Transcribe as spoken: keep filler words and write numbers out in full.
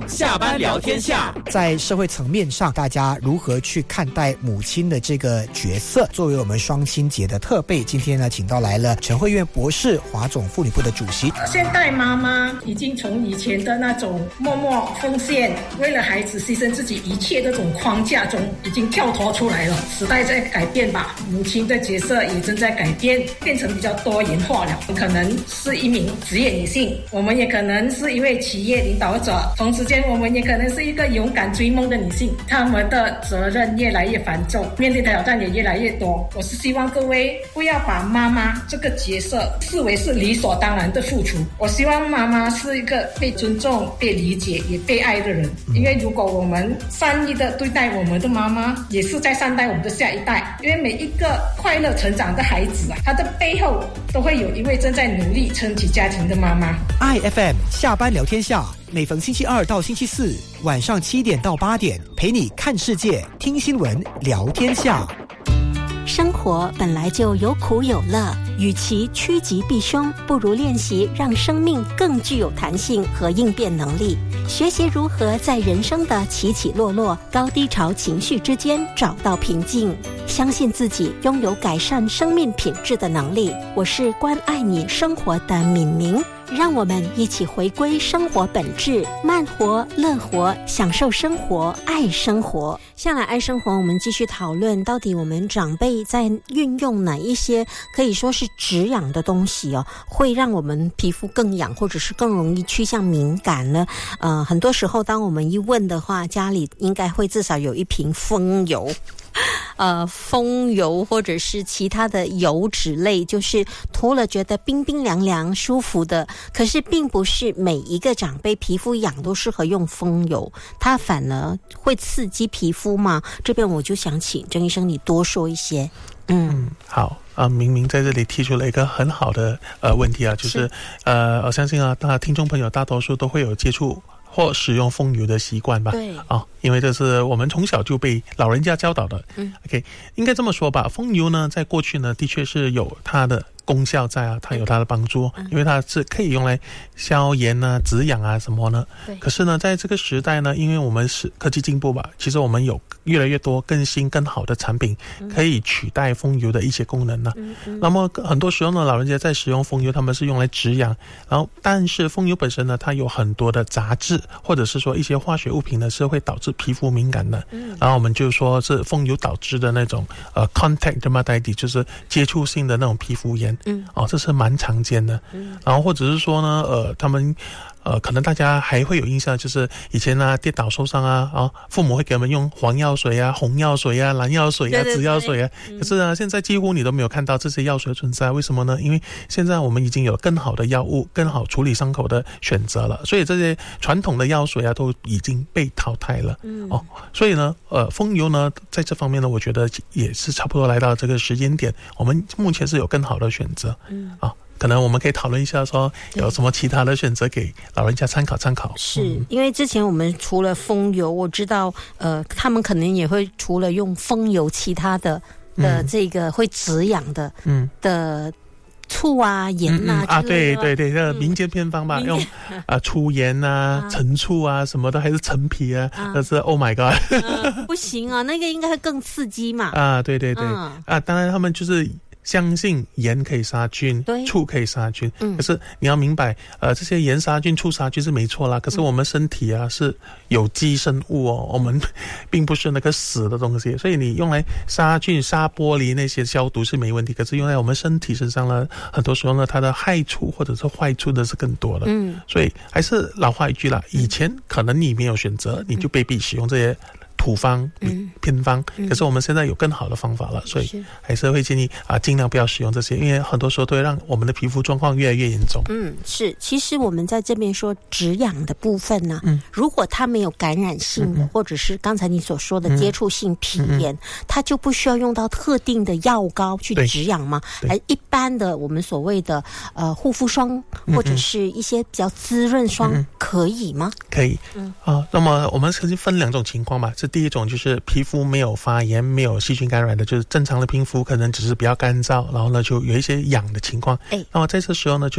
下班聊天下。 在社会层面上，大家如何去看待母亲的这个角色？作为我们双亲节的特备，今天呢，请到来了陈慧苑博士，华总妇女部的主席。 现代妈妈已经从以前的那种默默奉献，为了孩子牺牲自己一切的这种框架中，已经跳脱出来了。时代在改变吧，母亲的角色也正在改变，变成比较多元化了。可能是一名职业女性，我们也可能是一位企业领导者，同时间我们也可能是一个勇敢追梦的女性。她们的责任越来越繁重，面对的挑战也越来越多。我是希望各位不要把妈妈这个角色视为是理所当然的付出。我希望妈妈是一个被尊重、被理解也被爱的人，因为如果我们善意的对待我们的妈妈，也是在善待我们的下一代。因为每一个快乐成长的孩子啊，他的背后都会有一位正在努力撑起家庭的妈妈。 I F M 下班聊天下，每逢星期二到星期四晚上七点到八点，陪你看世界、听新闻、聊天下。 生活本来就有苦有乐，与其趋吉避凶，不如练习让生命更具有弹性和应变能力，学习如何在人生的起起落落、高低潮情绪之间找到平静，相信自己拥有改善生命品质的能力。我是关爱你生活的敏明，让我们一起回归生活本质，慢活、乐活，享受生活，爱生活。下来爱生活，我们继续讨论，到底我们长辈在运用哪一些可以说是止痒的东西哦，会让我们皮肤更痒，或者是更容易趋向敏感呢？呃，很多时候当我们一问的话，家里应该会至少有一瓶风油。呃，风油或者是其他的油脂类，就是涂了觉得冰冰凉凉舒服的。可是并不是每一个长辈皮肤痒都适合用风油，它反而会刺激皮肤嘛。这边我就想请郑医生你多说一些。嗯, 嗯好啊，明明在这里提出了一个很好的呃问题啊，就是, 是呃，我相信啊，大听众朋友大多数都会有接触或使用风油的习惯吧？ 对啊，因为这是我们从小就被老人家教导的。嗯 ，OK， 应该这么说吧。风油呢，在过去呢，的确是有它的功效在啊，它有它的帮助，嗯、因为它是可以用来消炎啊、止痒啊什么呢？对。可是呢，在这个时代呢，因为我们是科技进步吧，其实我们有越来越多更新、更好的产品，可以取代风油的一些功能呢。嗯嗯。那么很多时候呢，老人家在使用风油，他们是用来止痒，然后但是风油本身呢，它有很多的杂质，或者是说一些化学物品呢，是会导致皮肤敏感的。嗯。然后我们就说是风油导致的那种呃 contact dermatitis， 就是接触性的那种皮肤炎。嗯，哦，这是蛮常见的。嗯，然后或者是说呢，呃，他们。呃，可能大家还会有印象，就是以前啊跌倒受伤啊，啊，父母会给我们用黄药水啊、红药水啊、蓝药水啊、紫药水啊。嗯、可是啊，现在几乎你都没有看到这些药水存在，为什么呢？因为现在我们已经有更好的药物、更好处理伤口的选择了，所以这些传统的药水啊都已经被淘汰了。嗯，哦，所以呢，呃，风油呢在这方面呢，我觉得也是差不多来到这个时间点，我们目前是有更好的选择。嗯，啊。可能我们可以讨论一下说有什么其他的选择给老人家参考参考。 是、嗯、因为之前我们除了风油，我知道呃他们可能也会除了用风油其他的的这个会止痒的嗯的醋啊盐啊、嗯嗯、啊对对对，这个民间偏方吧、嗯、用啊粗盐啊、陈醋啊什么的，还是陈皮啊，但是 Oh my God、 呃、不行啊，那个应该会更刺激嘛。 啊对对对、嗯、啊当然他们就是相信盐可以杀菌，醋可以杀菌、嗯、可是你要明白呃，这些盐杀菌、醋杀菌是没错啦，可是我们身体啊、嗯、是有机生物哦，我们并不是那个死的东西，所以你用来杀菌、杀玻璃那些消毒是没问题，可是用在我们身体身上呢，很多时候呢它的害处或者是坏处的是更多的。嗯，所以还是老话一句啦，以前可能你没有选择，你就被逼使用这些土方、嗯、偏方、嗯、可是我们现在有更好的方法了，所以还是会建议啊，尽量不要使用这些，因为很多时候都会让我们的皮肤状况越来越严重。 嗯，是，其实我们在这边说止痒的部分呢、啊嗯，如果它没有感染性的、嗯、或者是刚才你所说的接触性皮炎、嗯、它就不需要用到特定的药膏去止痒吗？而一般的我们所谓的呃护肤霜或者是一些比较滋润霜、嗯、可以吗？ 可以。嗯啊，那么我们曾经分两种情况嘛，是第一种就是皮肤没有发炎、没有细菌感染的，就是正常的皮肤可能只是比较干燥，然后呢就有一些痒的情况。哎，那么在这时候呢就